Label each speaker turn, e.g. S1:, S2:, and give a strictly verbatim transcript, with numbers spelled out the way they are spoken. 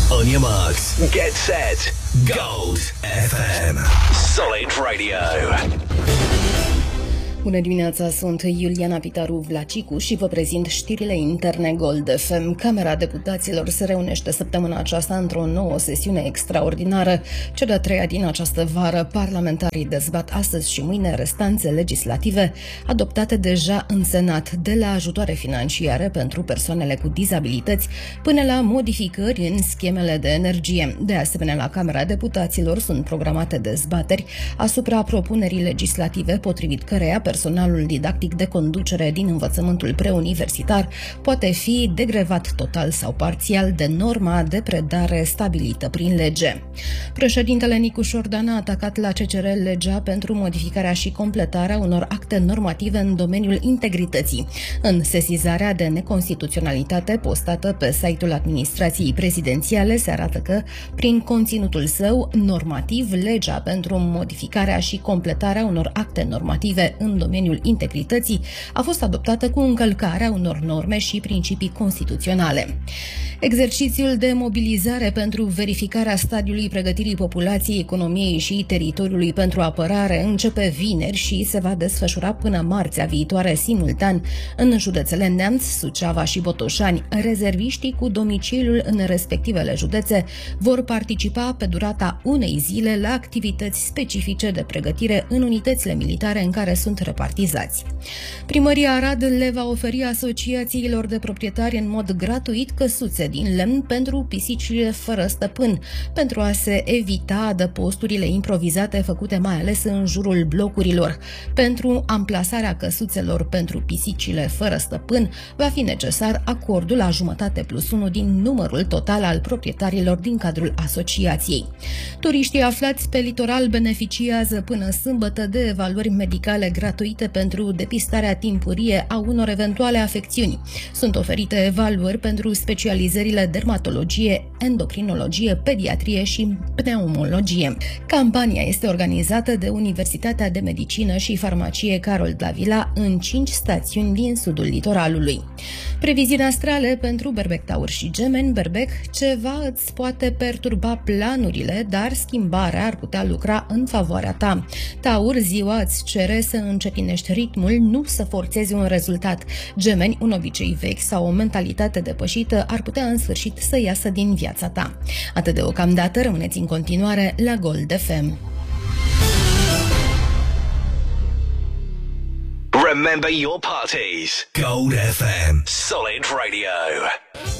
S1: On your marks, get set, Gold F M. Solid Radio.
S2: Bună dimineața, sunt Iuliana Pitaru Vlacicu și vă prezint știrile interne Gold F M. Camera Deputaților se reunește săptămâna aceasta într-o nouă sesiune extraordinară. Cea de-a treia din această vară, parlamentarii dezbat astăzi și mâine restanțe legislative adoptate deja în Senat, de la ajutoare financiare pentru persoanele cu dizabilități până la modificări în schemele de energie. De asemenea, la Camera Deputaților sunt programate dezbateri asupra propunerii legislative potrivit căreia personalul didactic de conducere din învățământul preuniversitar poate fi degrevat total sau parțial de norma de predare stabilită prin lege. Președintele Nicu Șordan a atacat la C C R legea pentru modificarea și completarea unor acte normative în domeniul integrității. În sesizarea de neconstituționalitate postată pe site-ul administrației prezidențiale se arată că, prin conținutul său normativ, legea pentru modificarea și completarea unor acte normative în domeniul integrității a fost adoptată cu încălcarea unor norme și principii constituționale. Exercițiul de mobilizare pentru verificarea stadiului pregătirii populației, economiei și teritoriului pentru apărare începe vineri și se va desfășura până marțea viitoare simultan în județele Neamț, Suceava și Botoșani. Rezerviștii cu domiciliul în respectivele județe vor participa pe durata unei zile la activități specifice de pregătire în unitățile militare în care sunt repartizați. Primăria Arad le va oferi asociațiilor de proprietari în mod gratuit căsuțe din lemn pentru pisicile fără stăpân, pentru a se evita adăposturile improvizate făcute mai ales în jurul blocurilor. Pentru amplasarea căsuțelor pentru pisicile fără stăpân va fi necesar acordul la jumătate plus unu din numărul total al proprietarilor din cadrul asociației. Turiștii aflați pe litoral beneficiază până sâmbătă de evaluări medicale gratuite pentru depistarea timpurie a unor eventuale afecțiuni. Sunt oferite evaluări pentru specializările dermatologie, endocrinologie, pediatrie și pneumologie. Campania este organizată de Universitatea de Medicină și Farmacie Carol Davila în cinci stațiuni din sudul litoralului. Previziuni astrale pentru Berbec, Taur și Gemeni. Berbec, ceva îți poate perturba planurile, dar schimbarea ar putea lucra în favoarea ta. Taur, ziua îți cere să încetinești ritmul, nu să forțezi un rezultat. Gemeni, un obicei vechi sau o mentalitate depășită ar putea în sfârșit să iasă din viața ta. Atât deocamdată, rămâneți în continuare la Gold F M.
S1: Remember your parties. Gold F M. Solid Radio.